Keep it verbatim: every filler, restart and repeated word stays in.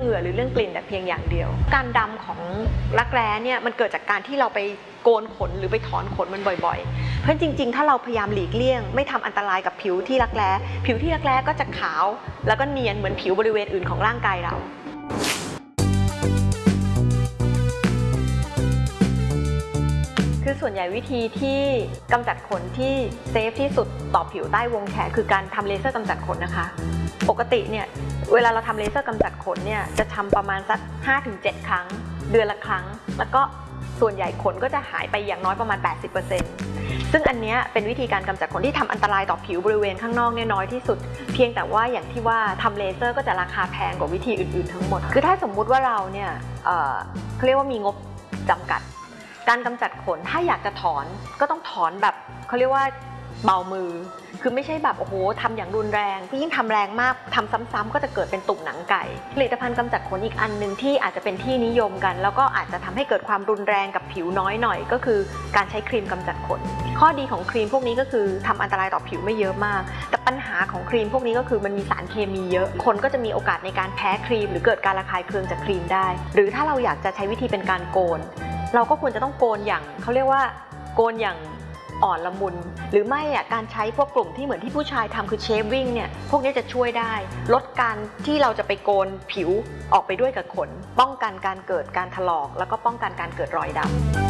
งื่อหรือเรื่องกลิ่นแต่เพียงอย่างเดียวการดำของรักแร้เนี่ยมันเกิดจากการที่เราไปโกนขนหรือไปถอนขนมันบ่อยๆเพราะจริงๆถ้าเราพยายามหลีกเลี่ยงไม่ทำอันตรายกับผิวที่รักแร้ผิวที่รักแร้ก็จะขาวแล้วก็เนียนเหมือนผิวบริเวณอื่นของร่างกายเราคือส่วนใหญ่วิธีที่กำจัดขนที่เซฟที่สุดต่อผิวใต้วงแขนคือการทำเลเซอร์กำจัดขนนะคะปกติเนี่ยเวลาเราทำเลเซอร์กำจัดขนเนี่ยจะทำประมาณสัก ห้าถึงเจ็ด ครั้งเดือนละครั้งแล้วก็ส่วนใหญ่ขนก็จะหายไปอย่างน้อยประมาณ แปดสิบเปอร์เซ็นต์ ซึ่งอันนี้เป็นวิธีการกำจัดขนที่ทำอันตรายต่อผิวบริเวณข้างนอกเนี่ยน้อยที่สุดเพียงแต่ว่าอย่างที่ว่าทำเลเซอร์ก็จะราคาแพงกว่าวิธีอื่นๆทั้งหมดคือถ้าสมมุติว่าเราเนี่ยเอ่อเขาเรียกว่ามีงบจำกัดการกำจัดขนถ้าอยากจะถอนก็ต้องถอนแบบเขาเรียกว่าเบามือคือไม่ใช่แบบโอ้โหทำอย่างรุนแรงยิ่งทำแรงมากทำซ้ำๆก็จะเกิดเป็นตุ่มหนังไก่ผลิตภัณฑ์กำจัดขนอีกอันหนึ่งที่อาจจะเป็นที่นิยมกันแล้วก็อาจจะทำให้เกิดความรุนแรงกับผิวน้อยหน่อยก็คือการใช้ครีมกำจัดขนข้อดีของครีมพวกนี้ก็คือทำอันตรายต่อผิวไม่เยอะมากแต่ปัญหาของครีมพวกนี้ก็คือมันมีสารเคมีเยอะคนก็จะมีโอกาสในการแพ้ครีมหรือเกิดการระคายเคืองจากครีมได้หรือถ้าเราอยากจะใช้วิธีเป็นการโกนเราก็ควรจะต้องโกนอย่างเขาเรียกว่าโกนอย่างอ่อนละมุนหรือไม่อ่ะการใช้พวกกลุ่มที่เหมือนที่ผู้ชายทำคือเชฟวิ่งเนี่ยพวกนี้จะช่วยได้ลดการที่เราจะไปโกนผิวออกไปด้วยกับขนป้องกันการเกิดการถลอกแล้วก็ป้องกันการเกิดรอยดำ